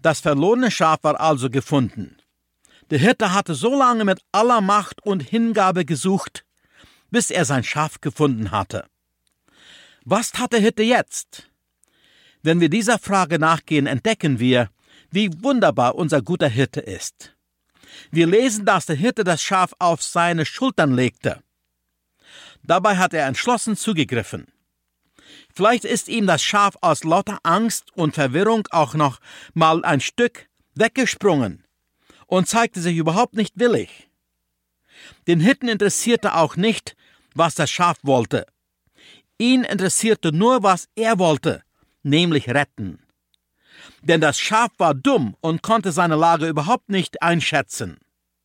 Das verlorene Schaf war also gefunden. Der Hirte hatte so lange mit aller Macht und Hingabe gesucht, bis er sein Schaf gefunden hatte. Was tat der Hirte jetzt? Wenn wir dieser Frage nachgehen, entdecken wir, wie wunderbar unser guter Hirte ist. Wir lesen, dass der Hirte das Schaf auf seine Schultern legte. Dabei hat er entschlossen zugegriffen. Vielleicht ist ihm das Schaf aus lauter Angst und Verwirrung auch noch mal ein Stück weggesprungen und zeigte sich überhaupt nicht willig. Den Hirten interessierte auch nicht, was das Schaf wollte. Ihn interessierte nur, was er wollte, nämlich retten. Denn das Schaf war dumm und konnte seine Lage überhaupt nicht einschätzen.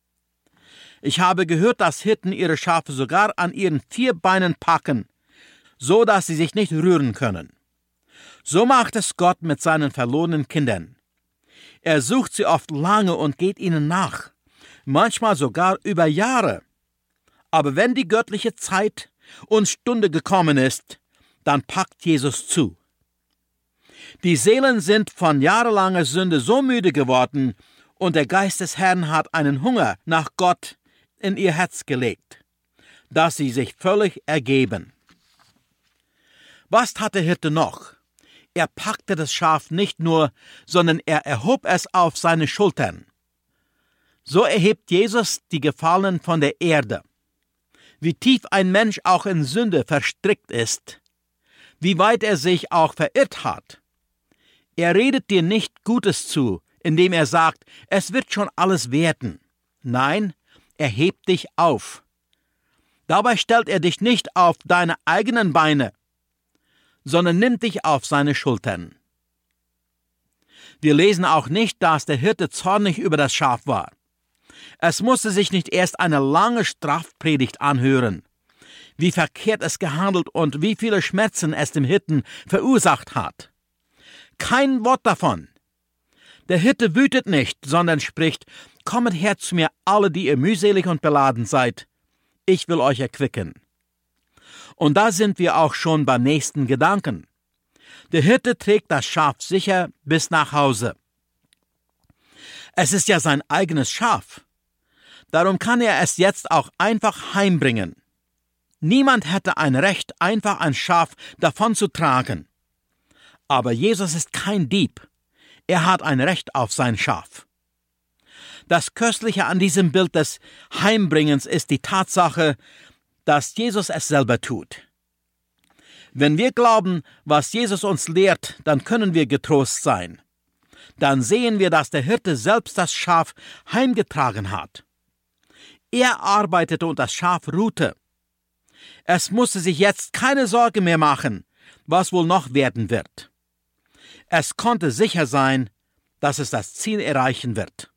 Ich habe gehört, dass Hirten ihre Schafe sogar an ihren 4 Beinen packen, so dass sie sich nicht rühren können. So macht es Gott mit seinen verlorenen Kindern. Er sucht sie oft lange und geht ihnen nach, manchmal sogar über Jahre. Aber wenn die göttliche Zeit und Stunde gekommen ist, dann packt Jesus zu. Die Seelen sind von jahrelanger Sünde so müde geworden und der Geist des Herrn hat einen Hunger nach Gott in ihr Herz gelegt, dass sie sich völlig ergeben. Was tat der Hirte noch? Er packte das Schaf nicht nur, sondern er erhob es auf seine Schultern. So erhebt Jesus die Gefallenen von der Erde. Wie tief ein Mensch auch in Sünde verstrickt ist, wie weit er sich auch verirrt hat. Er redet dir nicht Gutes zu, indem er sagt, es wird schon alles werden. Nein, er hebt dich auf. Dabei stellt er dich nicht auf deine eigenen Beine, sondern nimmt dich auf seine Schultern. Wir lesen auch nicht, dass der Hirte zornig über das Schaf war. Es musste sich nicht erst eine lange Strafpredigt anhören, wie verkehrt es gehandelt und wie viele Schmerzen es dem Hirten verursacht hat. Kein Wort davon. Der Hirte wütet nicht, sondern spricht, kommet her zu mir alle, die ihr mühselig und beladen seid. Ich will euch erquicken. Und da sind wir auch schon beim nächsten Gedanken. Der Hirte trägt das Schaf sicher bis nach Hause. Es ist ja sein eigenes Schaf. Darum kann er es jetzt auch einfach heimbringen. Niemand hätte ein Recht, einfach ein Schaf davon zu tragen. Aber Jesus ist kein Dieb. Er hat ein Recht auf sein Schaf. Das Köstliche an diesem Bild des Heimbringens ist die Tatsache, dass Jesus es selber tut. Wenn wir glauben, was Jesus uns lehrt, dann können wir getrost sein. Dann sehen wir, dass der Hirte selbst das Schaf heimgetragen hat. Er arbeitete und das Schaf ruhte. Es musste sich jetzt keine Sorge mehr machen, was wohl noch werden wird. Es konnte sicher sein, dass es das Ziel erreichen wird.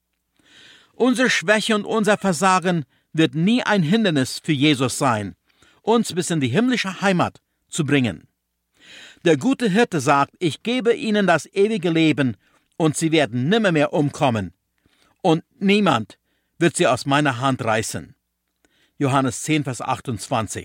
Unsere Schwäche und unser Versagen wird nie ein Hindernis für Jesus sein, uns bis in die himmlische Heimat zu bringen. Der gute Hirte sagt, ich gebe ihnen das ewige Leben und sie werden nimmermehr umkommen. Und niemand wird sie aus meiner Hand reißen. Johannes 10, Vers 28.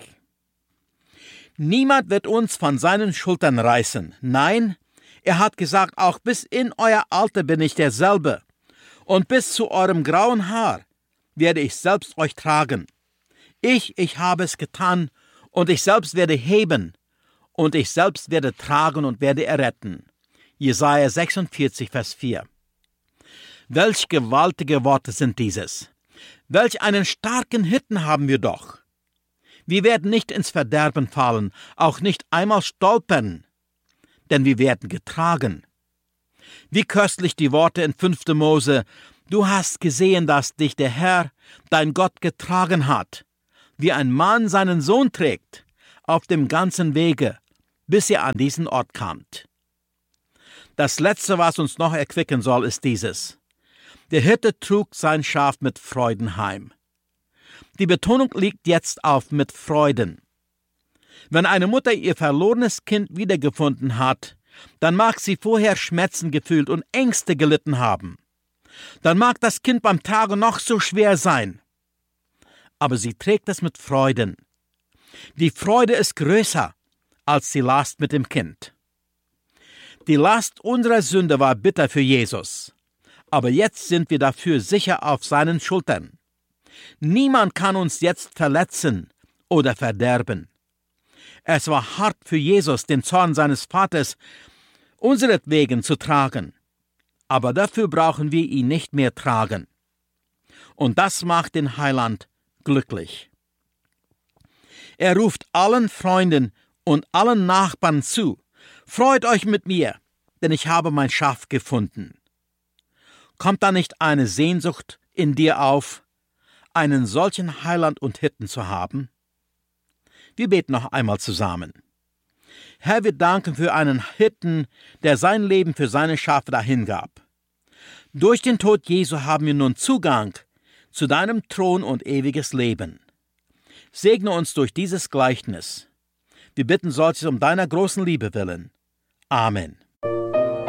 Niemand wird uns von seinen Schultern reißen. Nein, er hat gesagt, auch bis in euer Alter bin ich derselbe. Und bis zu eurem grauen Haar werde ich selbst euch tragen. Ich habe es getan, und ich selbst werde heben, und ich selbst werde tragen und werde erretten. Jesaja 46, Vers 4. Welch gewaltige Worte sind dieses! Welch einen starken Hirten haben wir doch! Wir werden nicht ins Verderben fallen, auch nicht einmal stolpern, denn wir werden getragen. Wie köstlich die Worte in 5. Mose: Du hast gesehen, dass dich der Herr, dein Gott, getragen hat, wie ein Mann seinen Sohn trägt, auf dem ganzen Wege, bis ihr an diesen Ort kamt. Das Letzte, was uns noch erquicken soll, ist dieses: Der Hirte trug sein Schaf mit Freuden heim. Die Betonung liegt jetzt auf mit Freuden. Wenn eine Mutter ihr verlorenes Kind wiedergefunden hat, dann mag sie vorher Schmerzen gefühlt und Ängste gelitten haben. Dann mag das Kind beim Tragen noch so schwer sein. Aber sie trägt es mit Freuden. Die Freude ist größer als die Last mit dem Kind. Die Last unserer Sünde war bitter für Jesus, aber jetzt sind wir dafür sicher auf seinen Schultern. Niemand kann uns jetzt verletzen oder verderben. Es war hart für Jesus, den Zorn seines Vaters unseretwegen zu tragen, aber dafür brauchen wir ihn nicht mehr tragen. Und das macht den Heiland glücklich. Er ruft allen Freunden und allen Nachbarn zu: Freut euch mit mir, denn ich habe mein Schaf gefunden. Kommt da nicht eine Sehnsucht in dir auf, einen solchen Heiland und Hirten zu haben? Wir beten noch einmal zusammen. Herr, wir danken für einen Hirten, der sein Leben für seine Schafe dahingab. Durch den Tod Jesu haben wir nun Zugang zu deinem Thron und ewiges Leben. Segne uns durch dieses Gleichnis. Wir bitten solches um deiner großen Liebe willen. Amen.